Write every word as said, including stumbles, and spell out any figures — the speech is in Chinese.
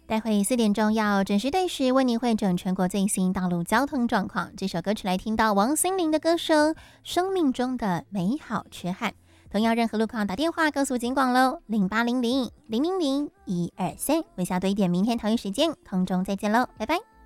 待会四点钟要准时对时为您汇整全国最新道路交通状况。这首歌曲来听到王心凌的歌声《生命中的美好缺憾》。同样任何路况打电话告诉警广喽，零八零零零零零一二三。微笑多一点，明天同一时间空中再见喽，拜拜。